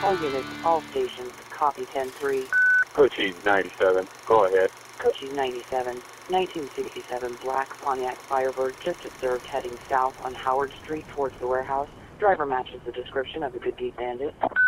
All units, all stations, copy 10-3. Cochise 97, go ahead. Cochise 97, 1967 black Pontiac Firebird just observed heading south on Howard Street towards the warehouse. Driver matches the description of the Good Deed Bandit.